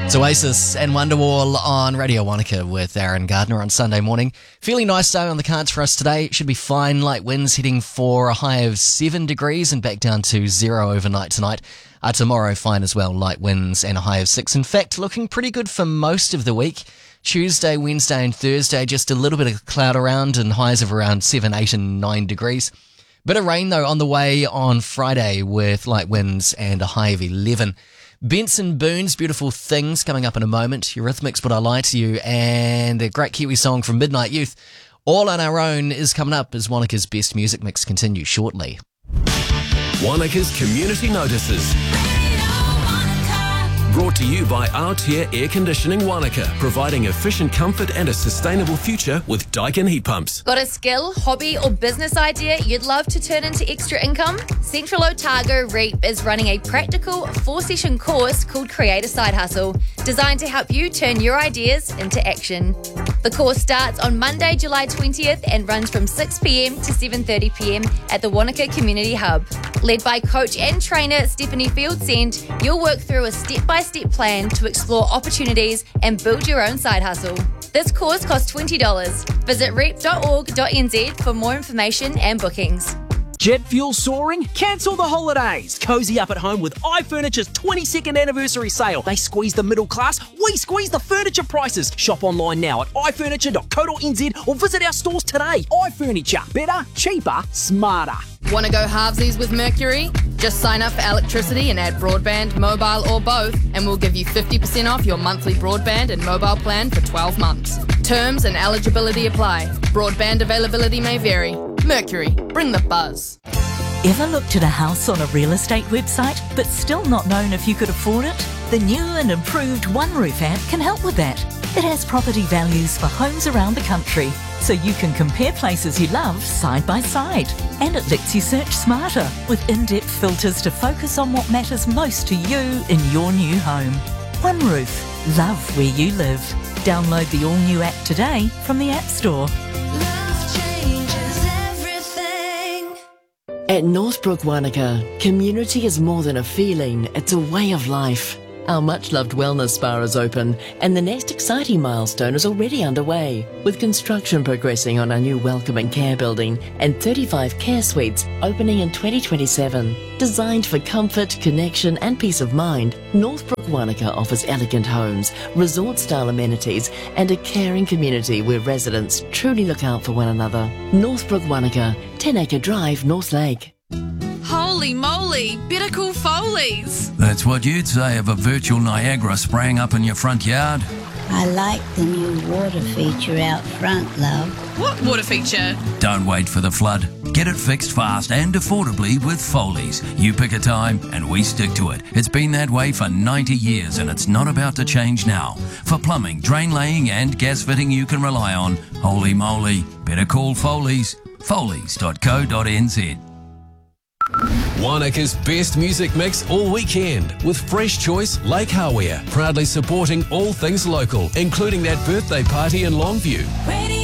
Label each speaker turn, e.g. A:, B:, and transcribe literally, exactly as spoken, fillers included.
A: It's Oasis and Wonderwall on Radio Wanaka with Aaron Gardner on Sunday morning. Fairly nice day on the cards for us today. It should be fine. Light winds heading for a high of seven degrees and back down to zero overnight tonight. Uh, tomorrow, fine as well. Light winds and a high of six. In fact, looking pretty good for most of the week. Tuesday, Wednesday and Thursday, just a little bit of cloud around and highs of around seven, eight and nine degrees. Bit of rain, though, on the way on Friday with light winds and a high of eleven. Benson Boone's Beautiful Things coming up in a moment. Eurythmics, Would I Lie to You, and a great Kiwi song from Midnight Youth. All on Our Own is coming up as Wanaka's Best Music Mix continues shortly.
B: Wanaka's Community Notices. Brought to you by Altair Air Conditioning Wanaka, providing efficient comfort and a sustainable future with Daikin heat pumps.
C: Got a skill, hobby or business idea you'd love to turn into extra income? Central Otago REAP is running a practical four-session course called Create a Side Hustle, designed to help you turn your ideas into action. The course starts on Monday, July twentieth and runs from six p.m. to seven thirty p.m. at the Wanaka Community Hub. Led by coach and trainer Stephanie Fieldsend, you'll work through a step-by-step plan to explore opportunities and build your own side hustle. This course costs twenty dollars. Visit reap dot org dot n z for more information and bookings.
D: Jet fuel soaring? Cancel the holidays. Cozy up at home with iFurniture's twenty-second anniversary sale. They squeeze the middle class, we squeeze the furniture prices. Shop online now at i furniture dot co dot n z or visit our stores today. iFurniture. Better, cheaper, smarter.
E: Want to go halvesies with Mercury? Just sign up for electricity and add broadband, mobile or both, and we'll give you fifty percent off your monthly broadband and mobile plan for twelve months. Terms and eligibility apply. Broadband availability may vary. Mercury, bring the buzz.
F: Ever looked at a house on a real estate website but still not known if you could afford it? The new and improved OneRoof app can help with that. It has property values for homes around the country, so you can compare places you love side by side. And it lets you search smarter with in-depth filters to focus on what matters most to you in your new home. OneRoof, love where you live. Download the all-new app today from the App Store.
G: At Northbrook Wanaka, community is more than a feeling, it's a way of life. Our much-loved wellness spa is open, and the next exciting milestone is already underway, with construction progressing on our new Welcome and Care building and thirty-five care suites opening in twenty twenty-seven. Designed for comfort, connection and peace of mind, Northbrook Wanaka offers elegant homes, resort-style amenities and a caring community where residents truly look out for one another. Northbrook Wanaka, ten acre Drive, North Lake.
H: Holy moly, better call Foley's.
I: That's what you'd say of a virtual Niagara spraying up in your front yard.
J: I like the new water feature out front, love.
H: What water feature?
I: Don't wait for the flood. Get it fixed fast and affordably with Foley's. You pick a time and we stick to it. It's been that way for ninety years and it's not about to change now. For plumbing, drain laying and gas fitting you can rely on, holy moly, better call Foley's. Foleys dot co dot n z.
B: Wanaka's Best Music Mix all weekend with Fresh Choice Lake Hawea, proudly supporting all things local, including that birthday party in Longview.